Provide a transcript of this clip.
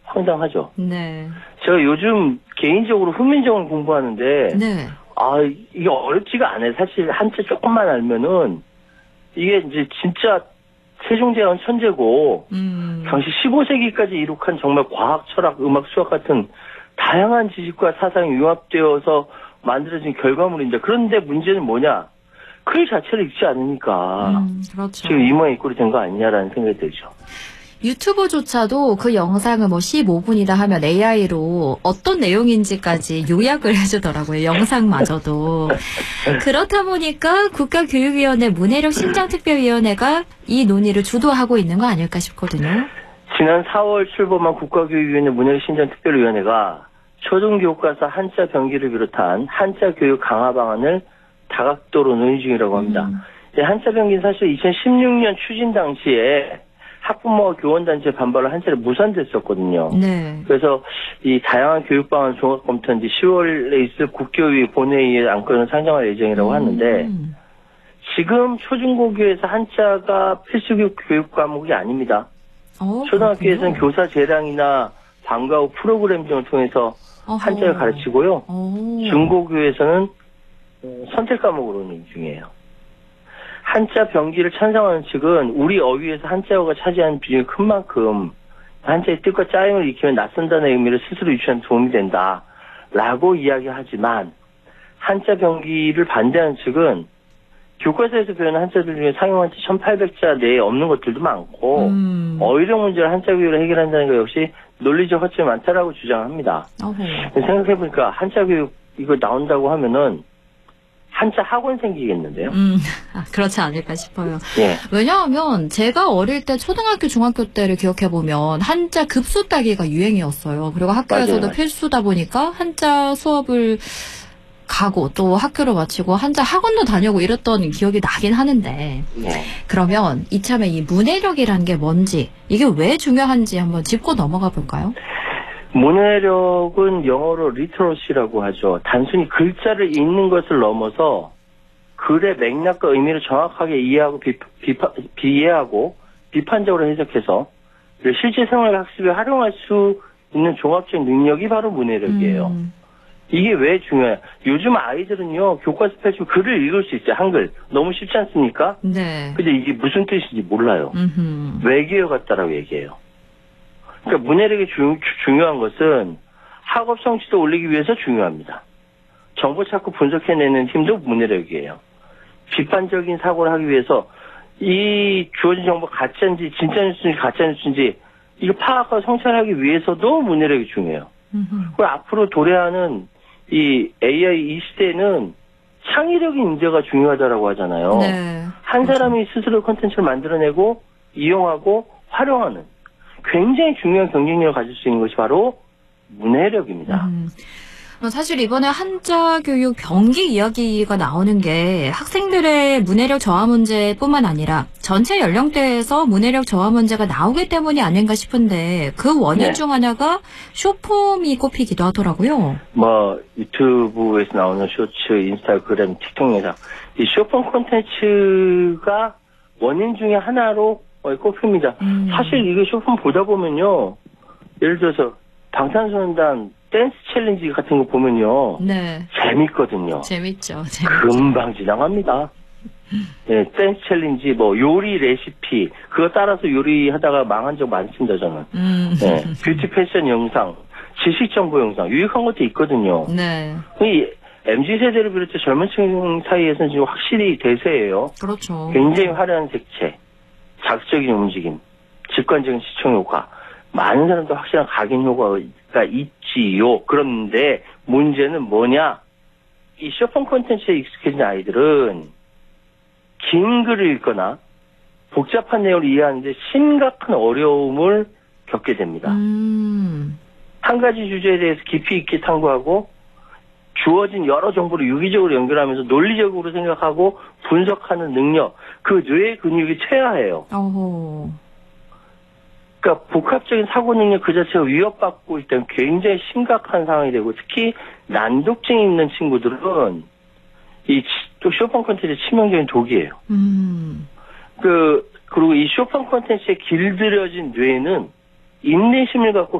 황당하죠. 네. 제가 요즘 개인적으로 훈민정음을 공부하는데, 네. 이게 어렵지가 않아요. 사실 한자 조금만 알면은, 이게 이제 진짜 세종대왕 천재고, 당시 15세기까지 이룩한 정말 과학, 철학, 음악, 수학 같은 다양한 지식과 사상이 융합되어서 만들어진 결과물인데, 그런데 문제는 뭐냐? 글 자체를 읽지 않으니까, 그렇죠. 지금 이 모양 이 꼴이 된 거 아니냐라는 생각이 들죠. 유튜브조차도 그 영상을 뭐 15분이다 하면 AI로 어떤 내용인지까지 요약을 해주더라고요. 영상마저도. 그렇다 보니까 국가교육위원회 문해력 신장특별위원회가 이 논의를 주도하고 있는 거 아닐까 싶거든요. 지난 4월 출범한 국가교육위원회 문해력 신장특별위원회가 초등교과서 한자 병기를 비롯한 한자 교육 강화 방안을 다각도로 논의 중이라고 합니다. 한자 병기는 사실 2016년 추진 당시에 학부모와 교원단체 반발로 한자를 무산됐었거든요. 네. 그래서 이 다양한 교육방안 종합검토는 이제 10월에 있을 국교위 본회의에 안건을 상정할 예정이라고 하는데, 지금 초중고교에서 한자가 필수 교육 과목이 아닙니다. 초등학교에서는 교사 재량이나 방과 후 프로그램 등을 통해서 한자를 가르치고요. 중고교에서는 선택 과목으로 논의 중이에요. 한자 병기를 찬성하는 측은 우리 어휘에서 한자어가 차지하는 비중이 큰 만큼 한자의 뜻과 짜임을 익히면 낯선다는 의미를 스스로 유추하는 도움이 된다라고 이야기하지만, 한자 병기를 반대하는 측은 교과서에서 배우는 한자들 중에 상용 한자 1800자 내에 없는 것들도 많고 어휘력 문제를 한자 교육을 해결한다는 것 역시 논리적 허점이 많다라고 주장합니다. 생각해보니까 한자 교육 이거 나온다고 하면은 한자 학원 생기겠는데요? 그렇지 않을까 싶어요. 예. 왜냐하면 제가 어릴 때 초등학교, 중학교 때를 기억해보면 한자 급수 따기가 유행이었어요. 그리고 학교에서도 맞아요. 필수다 보니까 한자 수업을 가고 또 학교를 마치고 한자 학원도 다녀고 이랬던 기억이 나긴 하는데, 그러면 이참에 이 문해력이라는 게 뭔지, 이게 왜 중요한지 한번 짚고 넘어가 볼까요? 문해력은 영어로 리터러시라고 하죠. 단순히 글자를 읽는 것을 넘어서 글의 맥락과 의미를 정확하게 이해하고 비해하고 비판적으로 해석해서 실제 생활 학습에 활용할 수 있는 종합적 능력이 바로 문해력이에요. 이게 왜 중요해요? 요즘 아이들은요, 교과서 펼치면 글을 읽을 수 있어요. 한글. 너무 쉽지 않습니까? 네. 근데 이게 무슨 뜻인지 몰라요. 외계어 같다라고 얘기해요. 그러니까 문해력이 중요한 것은 학업 성취도 올리기 위해서 중요합니다. 정보 찾고 분석해내는 힘도 문해력이에요. 비판적인 사고를 하기 위해서 이 주어진 정보 가짜인지 진짜 뉴스인지 가짜 뉴스인지 이거 파악하고 성찰하기 위해서도 문해력이 중요해요. 그리고 앞으로 도래하는 이 AI 이 시대에는 창의력인 인재가 중요하다라고 하잖아요. 네. 한 사람이 스스로 콘텐츠를 만들어내고 이용하고 활용하는 굉장히 중요한 경쟁력을 가질 수 있는 것이 바로 문해력입니다. 사실 이번에 한자 교육 병기 이야기가 나오는 게 학생들의 문해력 저하 문제뿐만 아니라 전체 연령대에서 문해력 저하 문제가 나오기 때문이 아닌가 싶은데, 그 원인 중 하나가 숏폼이 꼽히기도 하더라고요. 유튜브에서 나오는 쇼츠, 인스타그램, 틱톡 영상, 이 숏폼 콘텐츠가 원인 중에 하나로 꼽힙니다. 사실 이게 숏폼 보다 보면요, 예를 들어서 방탄소년단 댄스 챌린지 같은 거 보면요, 네. 재밌거든요. 재밌죠. 금방 지나갑니다. 네, 댄스 챌린지, 요리 레시피, 그거 따라서 요리하다가 망한 적 많습니다, 저는. 네, 뷰티 패션 영상, 지식 정보 영상, 유익한 것도 있거든요. 네. 이 MZ세대를 비롯해 젊은 층 사이에서는 지금 확실히 대세예요. 그렇죠. 굉장히 화려한 색채, 자극적인 움직임, 직관적인 시청 효과, 많은 사람도 확실한 각인 효과가 있지요. 그런데 문제는 뭐냐? 이 숏폼 콘텐츠에 익숙해진 아이들은 긴 글을 읽거나 복잡한 내용을 이해하는데 심각한 어려움을 겪게 됩니다. 한 가지 주제에 대해서 깊이 있게 탐구하고 주어진 여러 정보를 유기적으로 연결하면서 논리적으로 생각하고 분석하는 능력, 그 뇌의 근육이 퇴화해요. 그러니까 복합적인 사고 능력 그 자체가 위협받고 있을 때 굉장히 심각한 상황이 되고, 특히 난독증이 있는 친구들은 이 숏폼 콘텐츠의 치명적인 독이에요. 그리고 이 숏폼 콘텐츠에 길들여진 뇌는 인내심을 갖고